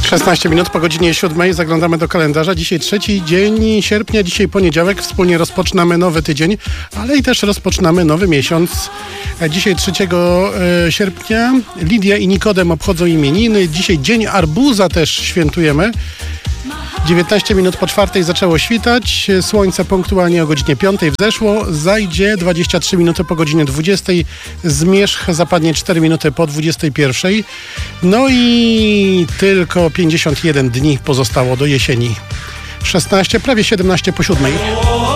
16 minut po godzinie 7. Zaglądamy do kalendarza. Dzisiaj 3 dzień sierpnia, dzisiaj poniedziałek. Wspólnie rozpoczynamy nowy tydzień, ale i też rozpoczynamy nowy miesiąc. Dzisiaj 3 sierpnia Lidia i Nikodem obchodzą imieniny. Dzisiaj Dzień Arbuza też świętujemy. 19 minut po 4 zaczęło świtać, słońce punktualnie o godzinie 5 wzeszło, zajdzie 23 minuty po godzinie 20, zmierzch zapadnie 4 minuty po 21. No i tylko 51 dni pozostało do jesieni. 16, prawie 17 po 7.